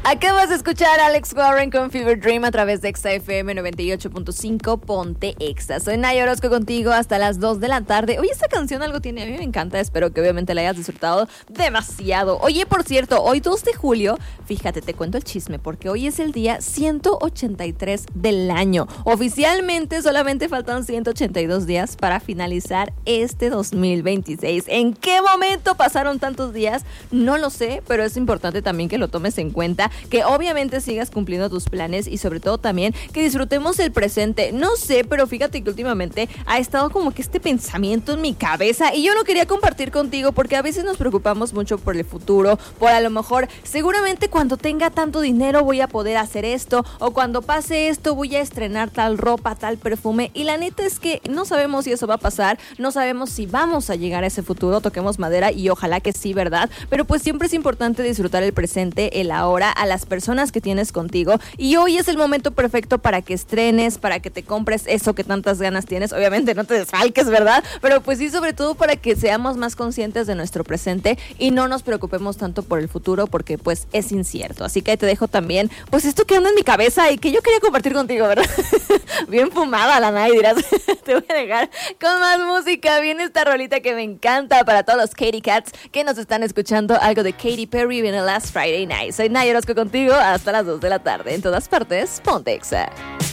Acabas de escuchar a Alex Warren con Fever Dream a través de Exa FM 98.5 Ponte Exa. Soy Naya Orozco contigo hasta las 2 de la tarde. Oye, esta canción algo tiene, a mí me encanta, espero que obviamente la hayas disfrutado demasiado. Oye, por cierto, hoy 2 de julio, fíjate, te cuento el chisme, porque hoy es el día 183 del año. Oficialmente solamente faltan 182 días para finalizar este 2026. ¿En qué momento pasaron tantos días? No lo sé, pero es importante también que lo tomes en cuenta, que obviamente sigas cumpliendo tus planes y sobre todo también que disfrutemos el presente. No sé, pero fíjate que últimamente ha estado como que este pensamiento en mi cabeza y yo lo quería compartir contigo porque a veces nos preocupamos mucho por el futuro, por a lo mejor seguramente cuando tenga tanto dinero voy a poder hacer esto, o cuando pase esto voy a estrenar tal ropa, tal perfume, y la neta es que no sabemos si eso va a pasar, no sabemos si vamos a llegar a ese futuro, toquemos madera y ojalá que sí, ¿verdad? Pero pues siempre es importante disfrutar el presente, el ahora, a las personas que tienes contigo, y hoy es el momento perfecto para que estrenes, para que te compres eso que tantas ganas tienes. Obviamente no te desfalques, ¿verdad? Pero pues sí, sobre todo para que seamos más conscientes de nuestro presente y no nos preocupemos tanto por el futuro, porque pues es incierto. Así que ahí te dejo también pues esto que anda en mi cabeza y que yo quería compartir contigo, ¿verdad? Bien fumada la Nay, dirás. Te voy a dejar con más música. Viene esta rolita que me encanta para todos los Katy Cats que nos están escuchando. Algo de Katy Perry, viene Last Friday Night. Soy Naya Orozco contigo hasta las 2 de la tarde. En todas partes, Ponte Exa.